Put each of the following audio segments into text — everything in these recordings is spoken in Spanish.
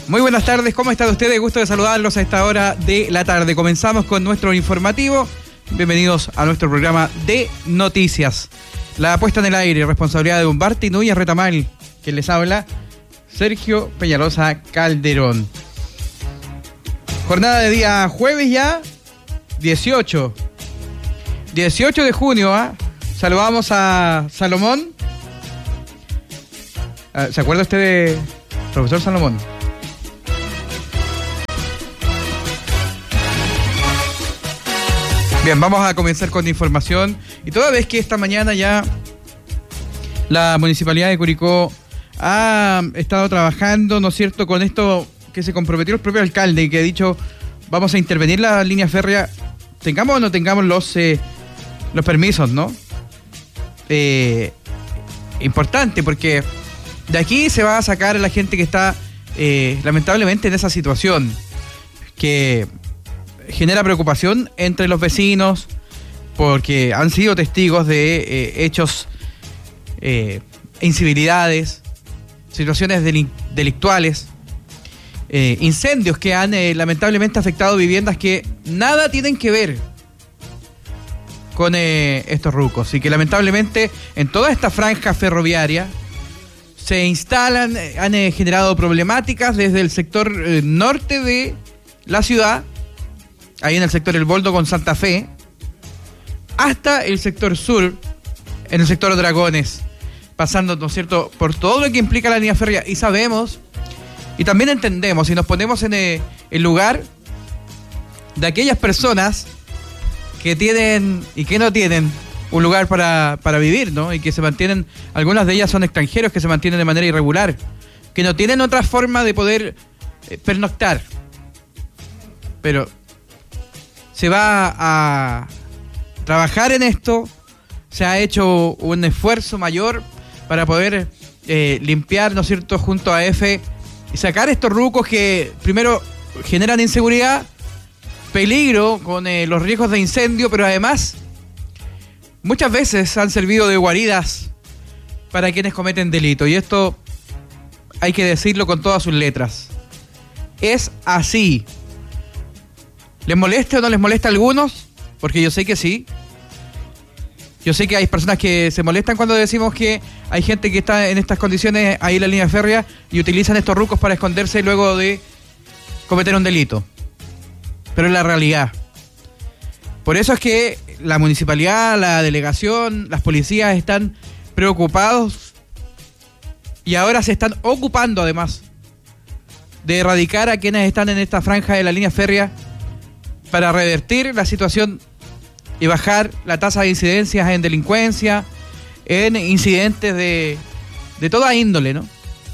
Muy buenas tardes, ¿cómo están ustedes? Gusto de saludarlos a esta hora de la tarde. Comenzamos con nuestro informativo. Bienvenidos a nuestro programa de noticias. La puesta en el aire, responsabilidad de Humberto Núñez Retamal, quien les habla, Sergio Peñalosa Calderón. Jornada de día jueves ya, 18 de junio, ¿eh? Saludamos a Salomón. ¿Se acuerda usted de profesor Salomón? Bien, vamos a comenzar con información. Y toda vez que esta mañana ya la Municipalidad de Curicó ha estado trabajando, ¿no es cierto?, con esto que se comprometió el propio alcalde y que ha dicho, vamos a intervenir la línea férrea, tengamos o no tengamos los permisos, ¿no? Importante, porque de aquí se va a sacar a la gente que está lamentablemente en esa situación, que genera preocupación entre los vecinos, porque han sido testigos de hechos, incivilidades, situaciones delictuales, incendios que han lamentablemente afectado viviendas que nada tienen que ver con estos rucos, y que lamentablemente en toda esta franja ferroviaria se instalan, han generado problemáticas desde el sector norte de la ciudad, ahí en el sector El Boldo con Santa Fe, hasta el sector sur, en el sector Dragones, pasando, ¿no es cierto?, por todo lo que implica la línea férrea. Y sabemos, y también entendemos, y nos ponemos en el lugar de aquellas personas que tienen y que no tienen un lugar para vivir, ¿no? Y que se mantienen, algunas de ellas son extranjeros que se mantienen de manera irregular, que no tienen otra forma de poder pernoctar. Pero se va a trabajar en esto, se ha hecho un esfuerzo mayor para poder limpiar, ¿no es cierto?, junto a EFE y sacar estos rucos que primero generan inseguridad, peligro con los riesgos de incendio, pero además muchas veces han servido de guaridas para quienes cometen delito, y esto hay que decirlo con todas sus letras. Es así. ¿Les molesta o no les molesta a algunos? Porque yo sé que sí. Yo sé que hay personas que se molestan cuando decimos que hay gente que está en estas condiciones ahí en la línea férrea y utilizan estos rucos para esconderse luego de cometer un delito. Pero es la realidad. Por eso es que la municipalidad, la delegación, las policías están preocupados y ahora se están ocupando además de erradicar a quienes están en esta franja de la línea férrea para revertir la situación y bajar la tasa de incidencias en delincuencia, en incidentes de toda índole, ¿no?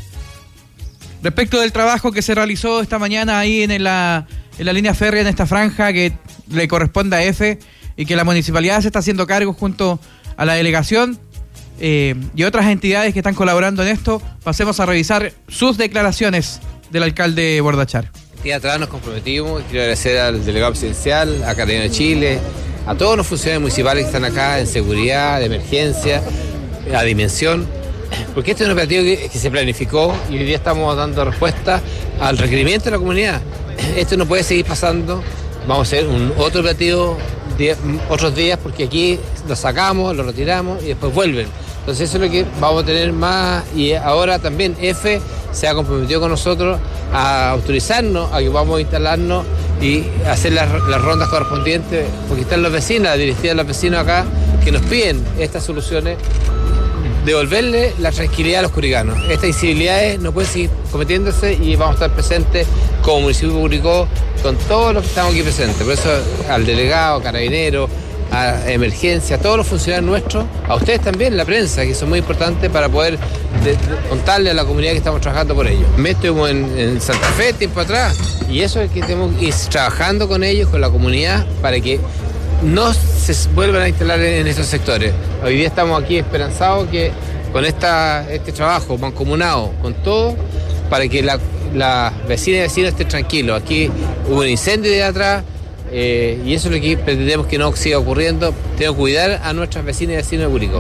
Respecto del trabajo que se realizó esta mañana ahí en la línea férrea, en esta franja que le corresponde a EFE y que la municipalidad se está haciendo cargo junto a la delegación y otras entidades que están colaborando en esto, pasemos a revisar sus declaraciones del alcalde Bordachar. Día atrás nos comprometimos, quiero agradecer al delegado presidencial, a Carabinero de Chile, a todos los funcionarios municipales que están acá en seguridad, de emergencia, a dimensión, porque este es un operativo que se planificó y hoy día estamos dando respuesta al requerimiento de la comunidad. Esto no puede seguir pasando, vamos a hacer otro operativo otros días, porque aquí lo sacamos, lo retiramos y después vuelven. Entonces eso es lo que vamos a tener más, y ahora también EFE se ha comprometido con nosotros a autorizarnos a que vamos a instalarnos y hacer las rondas correspondientes, porque están los vecinos, la directiva de los vecinos acá, que nos piden estas soluciones, devolverle la tranquilidad a los curicanos. Estas incivilidades no pueden seguir cometiéndose y vamos a estar presentes como municipio de Curicó con todos los que estamos aquí presentes. Por eso al delegado, carabinero, a emergencia, a todos los funcionarios nuestros, a ustedes también, la prensa, que son muy importantes para poder contarle a la comunidad que estamos trabajando por ellos. Me estuvimos en Santa Fe tiempo atrás, y eso es que tenemos que ir trabajando con ellos, con la comunidad, para que no se vuelvan a instalar en esos sectores. Hoy día estamos aquí esperanzados que con este trabajo mancomunado con todo, para que la vecina y vecinos estén tranquilos. Aquí hubo un incendio de atrás, y eso es lo que pretendemos que no siga ocurriendo. Tenemos que cuidar a nuestras vecinas y vecinos de Curicó.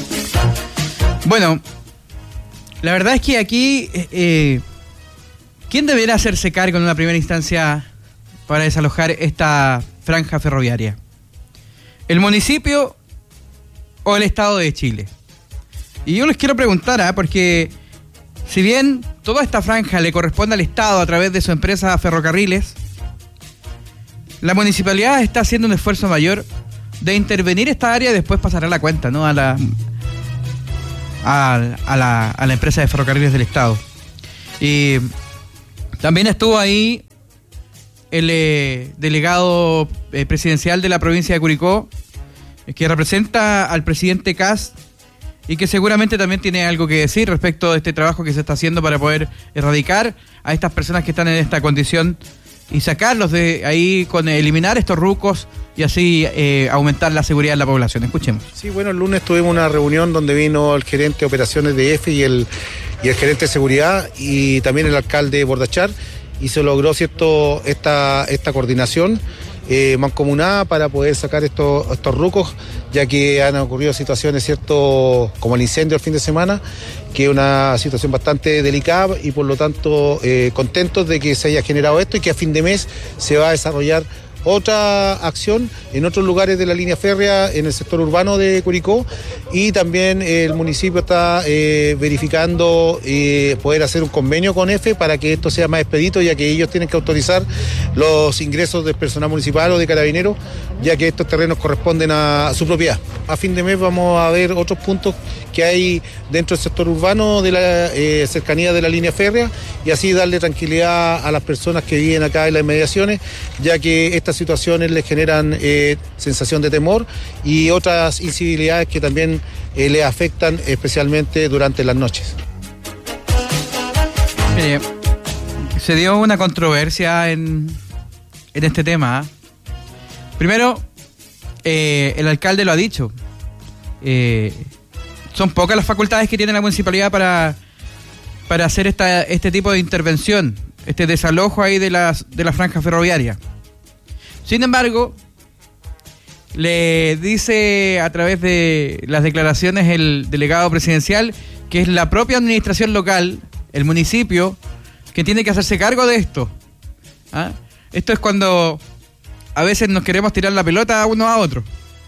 Bueno, la verdad es que aquí ¿quién deberá hacerse cargo en una primera instancia para desalojar esta franja ferroviaria? ¿El municipio o el Estado de Chile? Y yo les quiero preguntar, porque si bien toda esta franja le corresponde al Estado a través de su empresa Ferrocarriles, la municipalidad está haciendo un esfuerzo mayor de intervenir esta área y después pasará la cuenta, ¿no?, a la empresa de Ferrocarriles del Estado. Y también estuvo ahí el delegado presidencial de la provincia de Curicó, que representa al presidente Kast y que seguramente también tiene algo que decir respecto de este trabajo que se está haciendo para poder erradicar a estas personas que están en esta condición y sacarlos de ahí, con eliminar estos rucos y así aumentar la seguridad de la población. Escuchemos. Sí, bueno, el lunes tuvimos una reunión donde vino el gerente de operaciones de EFE y el gerente de seguridad y también el alcalde Bordachar, y se logró esta coordinación mancomunada para poder sacar estos rucos, ya que han ocurrido situaciones, ¿cierto?, como el incendio el fin de semana, que es una situación bastante delicada, y por lo tanto contentos de que se haya generado esto y que a fin de mes se va a desarrollar otra acción en otros lugares de la línea férrea en el sector urbano de Curicó, y también el municipio está verificando poder hacer un convenio con EFE para que esto sea más expedito, ya que ellos tienen que autorizar los ingresos del personal municipal o de carabineros, ya que estos terrenos corresponden a su propiedad. A fin de mes vamos a ver otros puntos que hay dentro del sector urbano de la cercanía de la línea férrea, y así darle tranquilidad a las personas que viven acá en las inmediaciones, ya que estas situaciones les generan sensación de temor y otras incivilidades que también les afectan especialmente durante las noches. Mire, se dio una controversia en este tema. Primero, el alcalde lo ha dicho. Son pocas las facultades que tiene la municipalidad para hacer este tipo de intervención, este desalojo ahí de la franja ferroviaria. Sin embargo, le dice a través de las declaraciones el delegado presidencial que es la propia administración local, el municipio, que tiene que hacerse cargo de esto. ¿Ah? Esto es cuando a veces nos queremos tirar la pelota uno a otro.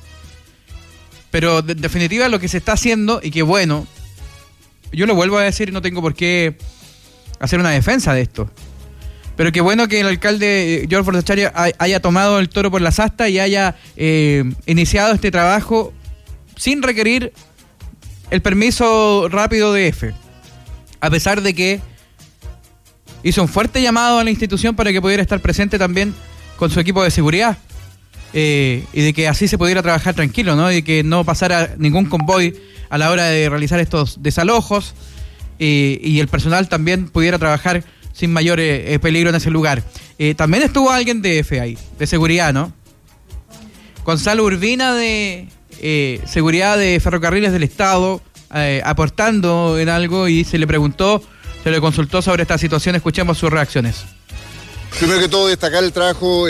Pero en definitiva lo que se está haciendo, y que bueno, yo lo vuelvo a decir y no tengo por qué hacer una defensa de esto, pero qué bueno que el alcalde George Bordachar haya tomado el toro por las astas y haya iniciado este trabajo sin requerir el permiso rápido de EFE, a pesar de que hizo un fuerte llamado a la institución para que pudiera estar presente también con su equipo de seguridad, y de que así se pudiera trabajar tranquilo, ¿no? Y que no pasara ningún convoy a la hora de realizar estos desalojos, y el personal también pudiera trabajar sin mayor peligro en ese lugar. También estuvo alguien de EFE ahí, de seguridad, ¿no? Gonzalo Urbina, de seguridad de Ferrocarriles del Estado, aportando en algo, y se le consultó sobre esta situación. Escuchemos sus reacciones. Primero que todo, destacar el trabajo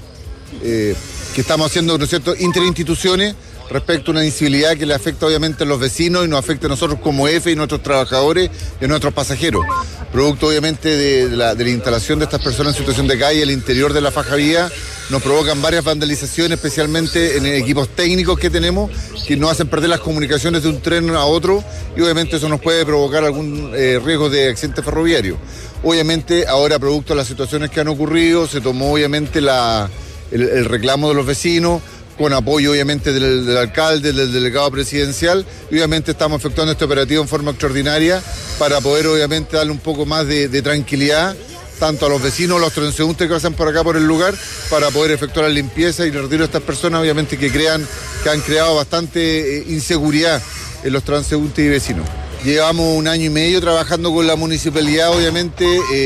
que estamos haciendo, ¿no es cierto?, interinstituciones respecto a una incivilidad que le afecta obviamente a los vecinos y nos afecta a nosotros como EFE y nuestros trabajadores y a nuestros pasajeros. Producto obviamente de la instalación de estas personas en situación de calle al interior de la faja vía, nos provocan varias vandalizaciones, especialmente en equipos técnicos que tenemos, que nos hacen perder las comunicaciones de un tren a otro, y obviamente eso nos puede provocar algún riesgo de accidente ferroviario. Obviamente ahora, producto de las situaciones que han ocurrido, se tomó obviamente el reclamo de los vecinos, con apoyo obviamente del alcalde, del delegado presidencial, y obviamente estamos efectuando este operativo en forma extraordinaria para poder obviamente darle un poco más de tranquilidad tanto a los vecinos, los transeúntes que pasan por acá por el lugar, para poder efectuar la limpieza y el retiro de estas personas, obviamente que han creado bastante inseguridad en los transeúntes y vecinos. Llevamos 1 año y medio trabajando con la municipalidad, obviamente,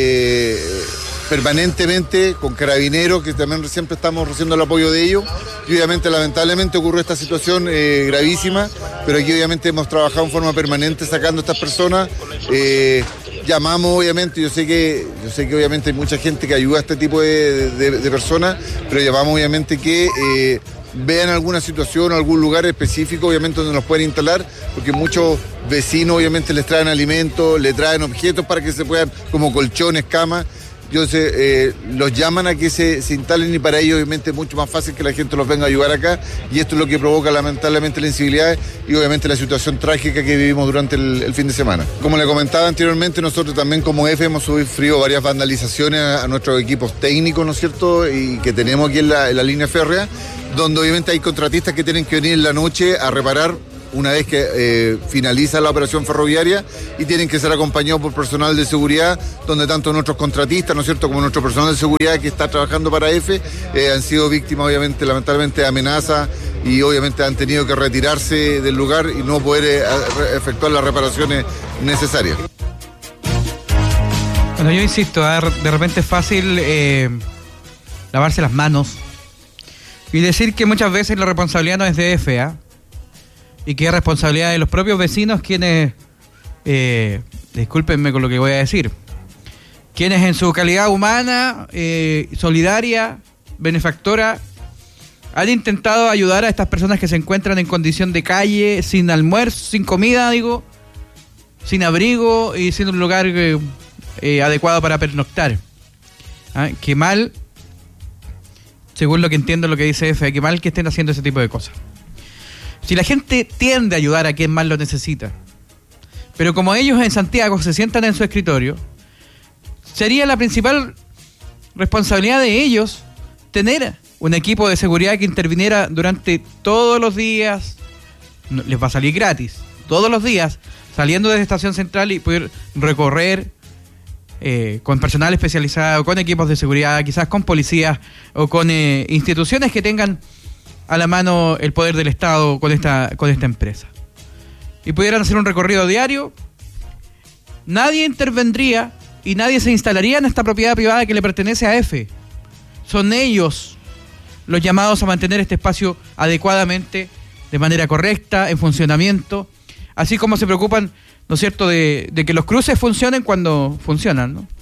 permanentemente, con carabineros, que también siempre estamos recibiendo el apoyo de ellos, y obviamente lamentablemente ocurrió esta situación gravísima, pero aquí obviamente hemos trabajado en forma permanente sacando a estas personas. Llamamos obviamente, yo sé que obviamente hay mucha gente que ayuda a este tipo de personas, pero llamamos obviamente que vean alguna situación o algún lugar específico, obviamente, donde nos pueden instalar, porque muchos vecinos, obviamente, les traen alimentos, les traen objetos para que se puedan, como colchones, camas. Los llaman a que se instalen y para ellos obviamente es mucho más fácil que la gente los venga a ayudar acá y esto es lo que provoca lamentablemente la incivilidad y obviamente la situación trágica que vivimos durante el fin de semana. Como le comentaba anteriormente, nosotros también como EFE hemos sufrido varias vandalizaciones a nuestros equipos técnicos, ¿no es cierto?, y que tenemos aquí en la línea férrea, donde obviamente hay contratistas que tienen que venir en la noche a reparar una vez que finaliza la operación ferroviaria y tienen que ser acompañados por personal de seguridad, donde tanto nuestros contratistas, ¿no es cierto?, como nuestro personal de seguridad que está trabajando para EFE han sido víctimas, obviamente, lamentablemente, de amenazas y obviamente han tenido que retirarse del lugar y no poder efectuar las reparaciones necesarias. Bueno, yo insisto, de repente es fácil lavarse las manos y decir que muchas veces la responsabilidad no es de EFE, y que es responsabilidad de los propios vecinos quienes, discúlpenme con lo que voy a decir, quienes en su calidad humana, solidaria, benefactora, han intentado ayudar a estas personas que se encuentran en condición de calle, sin almuerzo, sin comida, sin abrigo y sin un lugar adecuado para pernoctar. Qué mal, según lo que entiendo lo que dice EFE, qué mal que estén haciendo ese tipo de cosas. Si la gente tiende a ayudar a quien más lo necesita, pero como ellos en Santiago se sientan en su escritorio, sería la principal responsabilidad de ellos tener un equipo de seguridad que interviniera durante todos los días, les va a salir gratis, todos los días, saliendo desde Estación Central y poder recorrer con personal especializado, con equipos de seguridad, quizás con policías o con instituciones que tengan a la mano el poder del Estado con esta empresa. Y pudieran hacer un recorrido diario, nadie intervendría y nadie se instalaría en esta propiedad privada que le pertenece a EFE. Son ellos los llamados a mantener este espacio adecuadamente, de manera correcta, en funcionamiento, así como se preocupan, ¿no es cierto?, de que los cruces funcionen cuando funcionan, ¿no?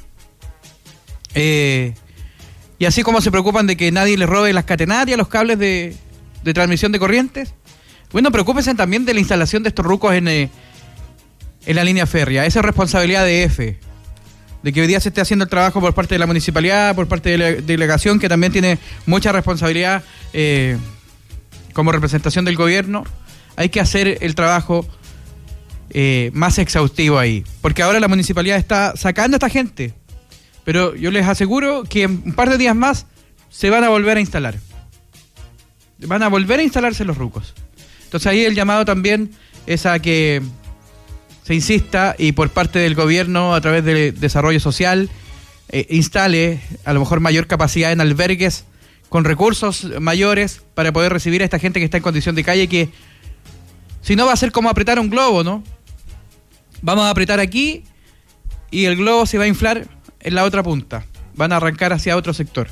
Y así como se preocupan de que nadie les robe las catenarias, los cables de transmisión de corrientes, bueno, preocúpense también de la instalación de estos rucos en la línea férrea. Esa es responsabilidad de EFE, de que hoy día se esté haciendo el trabajo por parte de la municipalidad, por parte de la delegación, que también tiene mucha responsabilidad como representación del gobierno. Hay que hacer el trabajo más exhaustivo ahí, porque ahora la municipalidad está sacando a esta gente, pero yo les aseguro que en un par de días más se van a volver a instalar. Van a volver a instalarse los rucos. Entonces ahí el llamado también es a que se insista y por parte del gobierno, a través del desarrollo social, instale a lo mejor mayor capacidad en albergues con recursos mayores para poder recibir a esta gente que está en condición de calle, que si no va a ser como apretar un globo, ¿no? Vamos a apretar aquí y el globo se va a inflar en la otra punta. Van a arrancar hacia otro sector.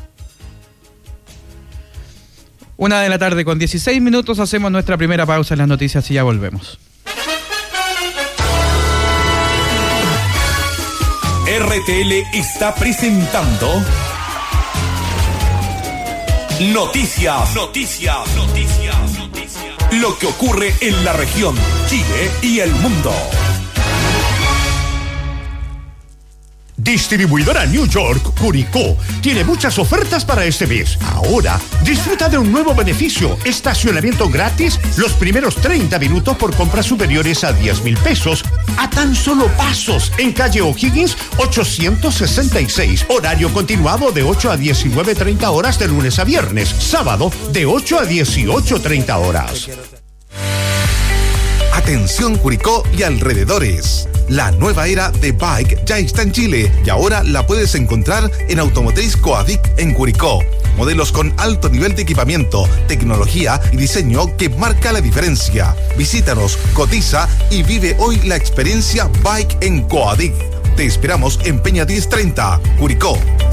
1:00 con 16 minutos, hacemos nuestra primera pausa en las noticias y ya volvemos. RTL está presentando Noticias. Lo que ocurre en la región, Chile y el mundo. Distribuidora New York, Curicó, tiene muchas ofertas para este mes. Ahora, disfruta de un nuevo beneficio: estacionamiento gratis los primeros 30 minutos por compras superiores a 10,000 pesos, a tan solo pasos, en calle O'Higgins 866. Horario continuado de 8 a 19:30 horas de lunes a viernes. Sábado, de 8 a 18:30 horas. Atención Curicó y alrededores. La nueva era de Bike ya está en Chile y ahora la puedes encontrar en Automotriz Coadic en Curicó. Modelos con alto nivel de equipamiento, tecnología y diseño que marca la diferencia. Visítanos, cotiza y vive hoy la experiencia Bike en Coadic. Te esperamos en Peña 1030, Curicó.